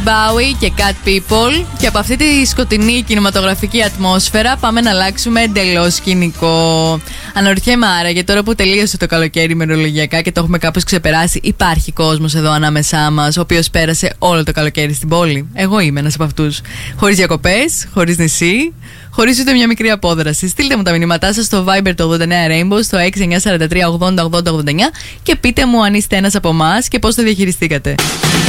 Bowie και Cat People. Και από αυτή τη σκοτεινή κινηματογραφική ατμόσφαιρα πάμε να αλλάξουμε εντελώς σκηνικό. Αναρωτιέμαι άραγε τώρα που τελείωσε το καλοκαίρι ημερολογιακά και το έχουμε κάπως ξεπεράσει, υπάρχει κόσμος εδώ ανάμεσά μας ο οποίος πέρασε όλο το καλοκαίρι στην πόλη? Εγώ είμαι ένας από αυτούς. Χωρίς διακοπές, χωρίς νησί, χωρίς ούτε μια μικρή απόδραση. Στείλτε μου τα μηνύματά σας στο Viber το 89 Rainbow στο 6943 80 80 89 και πείτε μου αν είστε ένας από εμάς και πώς το διαχειριστήκατε.